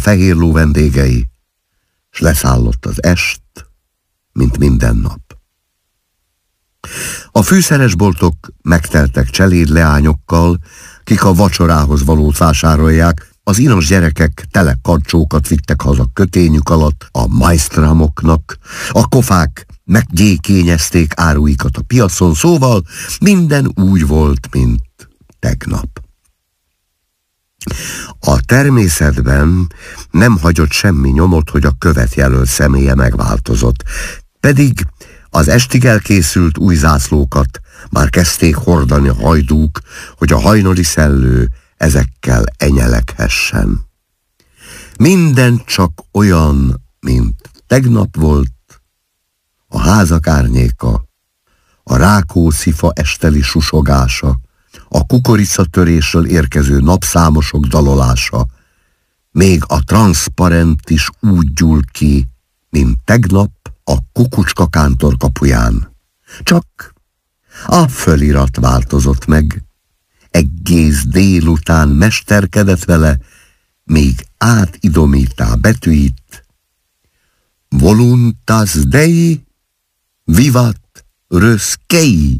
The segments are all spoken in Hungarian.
fehér ló vendégei, s leszállott az est, mint minden nap. A fűszeresboltok megteltek cselédleányokkal, kik a vacsorához valót vásárolják, az inos gyerekek tele karcsókat vittek haza kötényük alatt a majsztrámoknak, a kofák meggyékényezték áruikat a piacon, szóval minden úgy volt, mint tegnap. A természetben nem hagyott semmi nyomot, hogy a követjelölt személye megváltozott, pedig az estig elkészült új zászlókat már kezdték hordani a hajdúk, hogy a hajnali szellő ezekkel enyelekhessen. Minden csak olyan, mint tegnap volt, a házak árnyéka, a rákószifa esteli susogása, a kukoricatörésről érkező napszámosok dalolása, még a transzparent is úgy gyúl ki, mint tegnap a Kukucska kántor kapuján. Csak a fölirat változott meg. Egész délután mesterkedett vele, míg átidomítá betűit. Voluntas Dei vivat röszkei.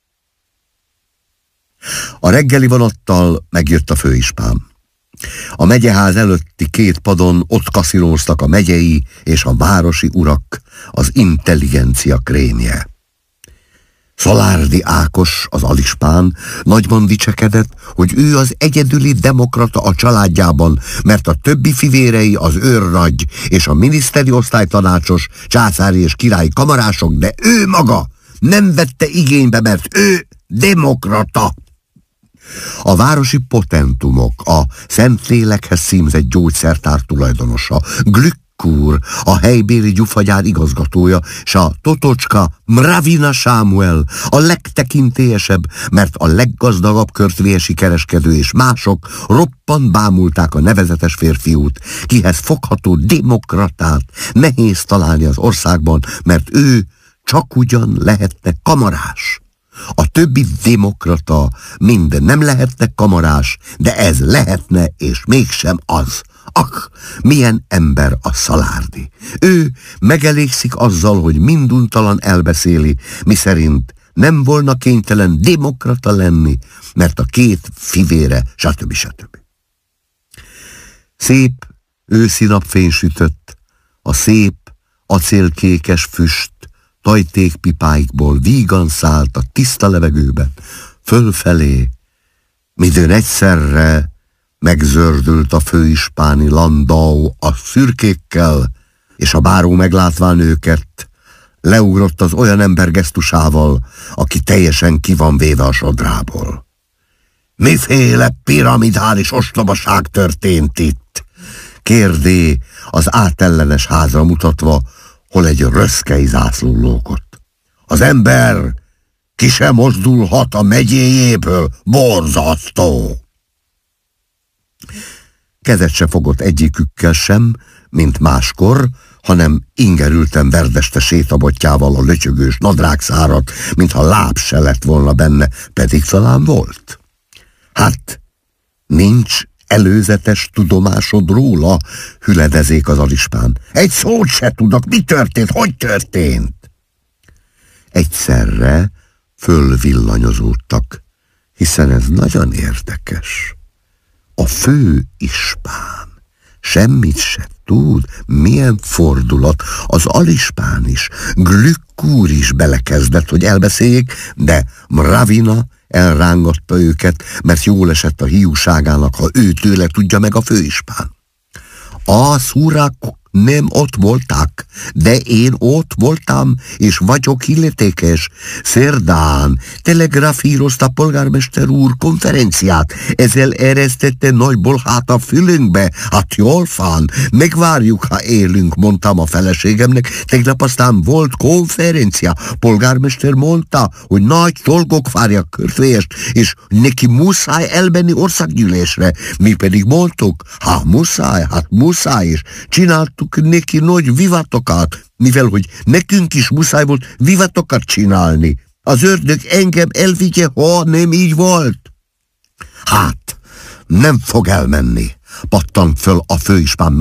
A reggeli vonattal megjött a főispán. A megyeház előtti két padon ott kaszilóztak a megyei és a városi urak, az intelligencia krémje. Szalárdhi Ákos, az alispán, nagyban dicsekedett, hogy ő az egyedüli demokrata a családjában, mert a többi fivérei az őrnagy és a miniszteri osztálytanácsos, császári és királyi kamarások, de ő maga nem vette igénybe, mert ő demokrata. A városi potentumok, a Szentlélekhez címzett gyógyszertár tulajdonosa, Glück úr, a helybéli gyufagyár igazgatója, s a Totocska Mravina Sámuel, a legtekintélyesebb, mert a leggazdagabb körtvési kereskedő és mások roppant bámulták a nevezetes férfiút, kihez fogható demokratát nehéz találni az országban, mert ő csak ugyan lehetne kamarás. A többi demokrata mind nem lehetne kamarás, de ez lehetne, és mégsem az. Milyen ember a Szalárdhi! Ő megelégszik azzal, hogy minduntalan elbeszéli, miszerint nem volna kénytelen demokrata lenni, mert a két fivére, stb. Szép őszi napfény sütött, a szép acélkékes füst tajtékpipáikból vígan szállt a tiszta levegőben, fölfelé, midőn egyszerre megzördült a főispáni landau a szürkékkel, és a báró meglátván őket, leugrott az olyan ember gesztusával, aki teljesen ki van véve a sodrából. Miféle piramidális ostobaság történt itt? Kérdé az átellenes házra mutatva, hol egy röszkei zászló lógott. Az ember ki sem mozdulhat a megyéjéből, borzasztó! Kezet se fogott egyikükkel sem, mint máskor, hanem ingerülten verdeste sétabotjával a lötyögős nadrágszárat, mintha láb se lett volna benne, pedig talán volt. Hát, nincs előzetes tudomásod róla, hüledezék az alispán. Egy szót se tudok, mi történt, hogy történt? Egyszerre fölvillanyozódtak, hiszen ez nagyon érdekes. A főispán semmit se tud, milyen fordulat, az alispán is, Glück úr is belekezdett, hogy elbeszéljék, de Mravina elrángatta őket, mert jól esett a hiúságának, ha ő tőle tudja meg a főispán. A szúrák nem ott voltak, de én ott voltam, és vagyok illetékes. Szerdán telegrafírozta polgármester úr konferenciát, ezzel eresztette nagyból hát a fülünkbe. Hát jól van, megvárjuk, ha élünk, mondtam a feleségemnek. Tegnap aztán volt konferencia. Polgármester mondta, hogy nagy dolgok várják Körtvélyest, és neki muszáj elmenni országgyűlésre. Mi pedig mondtuk, hát muszáj, és csináltuk neki nagy vivatokat, mivel hogy nekünk is muszáj volt vivatokat csinálni. Az ördög engem elvigye, ha nem így volt. Hát, nem fog elmenni, pattant föl a főispán